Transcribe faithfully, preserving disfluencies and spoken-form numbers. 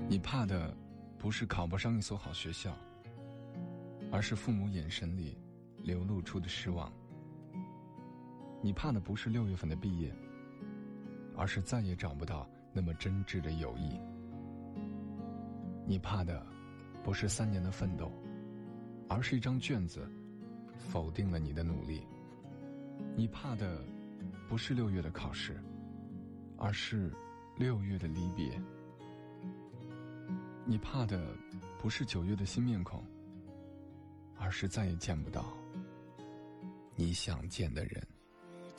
你怕的不是考不上一所好学校，而是父母眼神里流露出的失望。你怕的不是六月份的毕业，而是再也找不到那么真挚的友谊。你怕的不是三年的奋斗，而是一张卷子否定了你的努力。你怕的不是六月的考试，而是六月的离别。你怕的不是九月的新面孔，而是再也见不到你想见的人。